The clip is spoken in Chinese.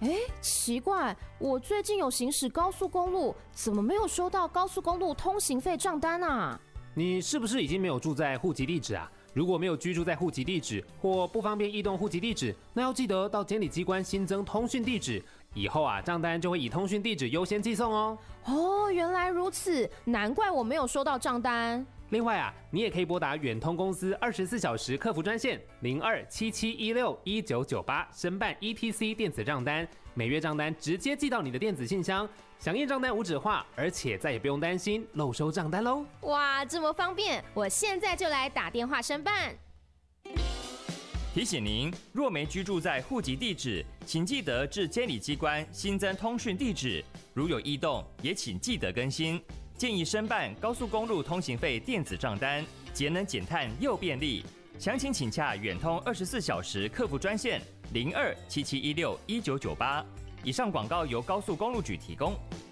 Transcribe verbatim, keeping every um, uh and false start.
哎，奇怪，我最近有行驶高速公路，怎么没有收到高速公路通行费账单啊？ 你是不是已经没有住在户籍地址啊？如果没有居住在户籍地址或不方便异动户籍地址，那要记得到监理机关新增通讯地址，以后啊账单就会以通讯地址优先寄送哦。 哦，原来如此，难怪我没有收到账单。 另外啊，你也可以拨打远通公司二十四小时客服专线零二七七一六一九九八申办 E T C 电子账单，每月账单直接寄到你的电子信箱，响应账单无纸化，而且再也不用担心漏收账单喽。 哇，这么方便，我现在就来打电话申办。 提醒您，若没居住在户籍地址，请记得至监理机关新增通讯地址，如有异动，也请记得更新。建议申办高速公路通行费电子账单，节能减碳又便利。详情请洽远通二十四小时客服专线零二七七一六一九九八。以上广告由高速公路局提供。